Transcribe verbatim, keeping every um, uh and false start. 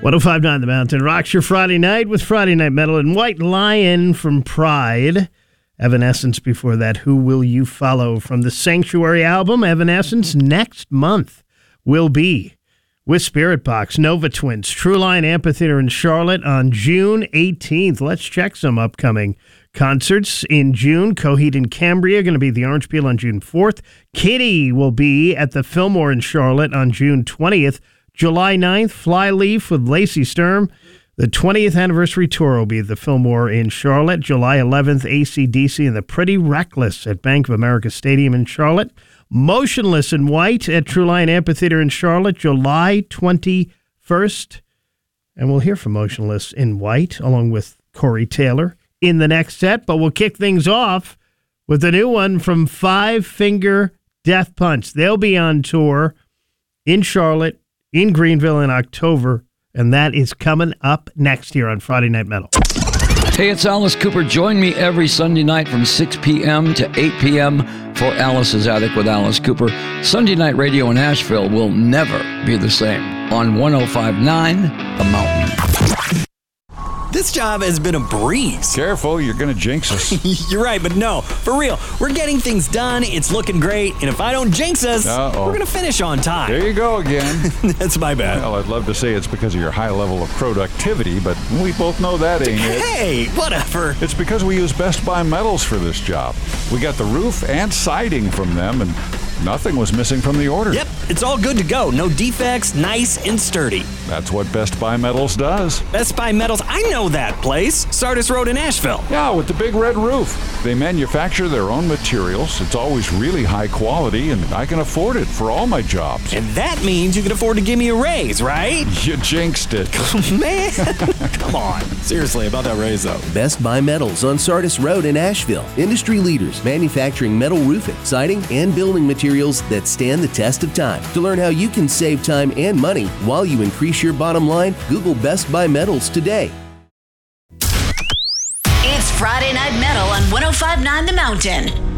one oh five point nine The Mountain rocks your Friday night with Friday Night Metal and White Lion from Pride. Evanescence before that, Who Will You Follow? From the Sanctuary album. Evanescence next month will be with Spirit Box, Nova Twins, True Line Amphitheater in Charlotte on June eighteenth. Let's check some upcoming concerts in June. Coheed and Cambria going to be at the Orange Peel on June fourth. Kitty will be at the Fillmore in Charlotte on June twentieth. July ninth, Flyleaf with Lacey Sturm. The twentieth anniversary tour will be at the Fillmore in Charlotte. July eleventh, A C D C and the Pretty Reckless at Bank of America Stadium in Charlotte. Motionless in White at True Line Amphitheater in Charlotte, July twenty-first. And we'll hear from Motionless in White along with Corey Taylor in the next set. But we'll kick things off with a new one from Five Finger Death Punch. They'll be on tour in Charlotte, in Greenville in October, and that is coming up next here on Friday Night Metal. Hey, it's Alice Cooper. Join me every Sunday night from six p.m. to eight p.m. for Alice's Attic with Alice Cooper. Sunday night radio in Asheville will never be the same on one oh five point nine The Mountain. This job has been a breeze. Careful, you're going to jinx us. You're right, but no, for real. We're getting things done. It's looking great. And if I don't jinx us, Uh-oh. we're going to finish on time. There you go again. That's my bad. Well, I'd love to say it's because of your high level of productivity, but we both know that ain't it. Hey, whatever. It's because we use Best Buy Metals for this job. We got the roof and siding from them, and nothing was missing from the order. Yep, it's all good to go. No defects, nice and sturdy. That's what Best Buy Metals does. Best Buy Metals, I know that place. Sardis Road in Asheville. Yeah, with the big red roof. They manufacture their own materials. It's always really high quality, and I can afford it for all my jobs. And that means you can afford to give me a raise, right? You jinxed it. Man, come on. Seriously, about that raise, though. Best Buy Metals on Sardis Road in Asheville. Industry leaders manufacturing metal roofing, siding, and building materials that stand the test of time. To learn how you can save time and money while you increase your bottom line, Google Best Buy Metals today. It's Friday Night Metal on one oh five point nine The Mountain.